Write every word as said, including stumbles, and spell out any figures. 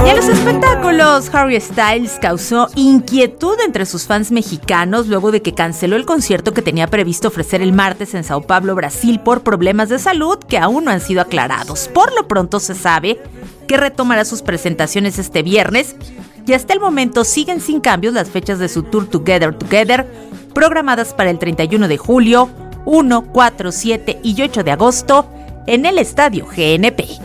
Y en los espectáculos, Harry Styles causó inquietud entre sus fans mexicanos luego de que canceló el concierto que tenía previsto ofrecer el martes en Sao Paulo, Brasil, por problemas de salud que aún no han sido aclarados. Por lo pronto se sabe que retomará sus presentaciones este viernes y hasta el momento siguen sin cambios las fechas de su tour Together Together, programadas para el treinta y uno de julio, uno, cuatro, siete y ocho de agosto en el Estadio G N P.